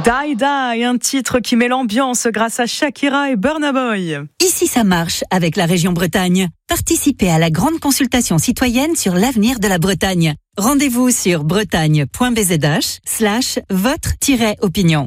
Die Die, un titre qui met l'ambiance grâce à Shakira et Burna Boy. Ici ça marche avec la région Bretagne. Participez à la grande consultation citoyenne sur l'avenir de la Bretagne. Rendez-vous sur bretagne.bzh/votre-opinion.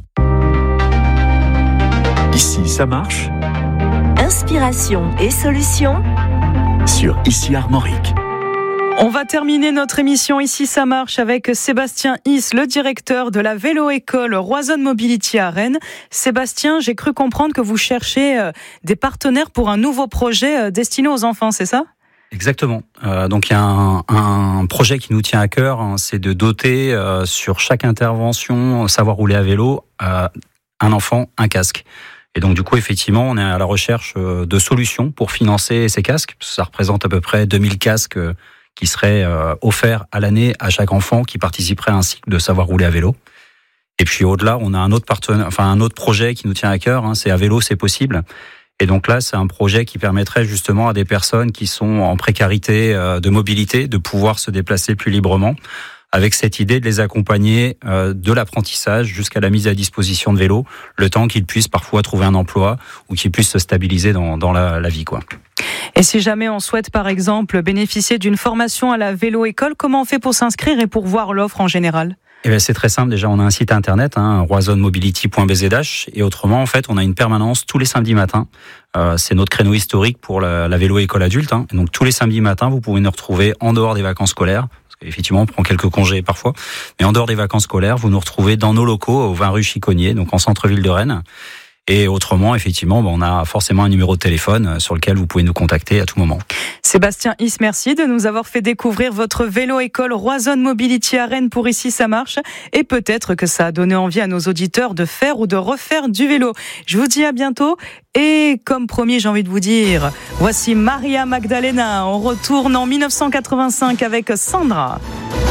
Ici ça marche. Inspiration et solutions Sur Ici Armorique. On va terminer notre émission Ici ça marche avec Sébastien Is, le directeur de la vélo-école Roison Mobility à Rennes. Sébastien, j'ai cru comprendre que vous cherchez des partenaires pour un nouveau projet destiné aux enfants, c'est ça ? Exactement. Donc il y a un projet qui nous tient à cœur, c'est de doter sur chaque intervention savoir rouler à vélo un enfant un casque. Et donc du coup effectivement on est à la recherche de solutions pour financer ces casques. Ça représente à peu près 2000 casques qui seraient offerts à l'année à chaque enfant qui participerait à un cycle de savoir rouler à vélo. Et puis au-delà, on a un autre projet qui nous tient à cœur, c'est à vélo, c'est possible. Et donc là, c'est un projet qui permettrait justement à des personnes qui sont en précarité de mobilité de pouvoir se déplacer plus librement, avec cette idée de les accompagner de l'apprentissage jusqu'à la mise à disposition de vélos, le temps qu'ils puissent parfois trouver un emploi ou qu'ils puissent se stabiliser dans la vie, quoi. Et si jamais on souhaite par exemple bénéficier d'une formation à la vélo-école, comment on fait pour s'inscrire et pour voir l'offre en général ? Eh bien, c'est très simple. Déjà, on a un site internet, roisonmobility.bzh, et autrement, en fait, on a une permanence tous les samedis matins. C'est notre créneau historique pour la vélo-école adulte. Et donc, tous les samedis matins, vous pouvez nous retrouver en dehors des vacances scolaires. Parce qu'effectivement, on prend quelques congés parfois. Mais en dehors des vacances scolaires, vous nous retrouvez dans nos locaux, au 20 rue Chiconier, donc en centre-ville de Rennes. Et autrement, effectivement, on a forcément un numéro de téléphone sur lequel vous pouvez nous contacter à tout moment. Sébastien Is, merci de nous avoir fait découvrir votre vélo-école Roison Mobility à Rennes pour Ici ça marche. Et peut-être que ça a donné envie à nos auditeurs de faire ou de refaire du vélo. Je vous dis à bientôt. Et comme promis, j'ai envie de vous dire, voici Maria Magdalena. On retourne en 1985 avec Sandra.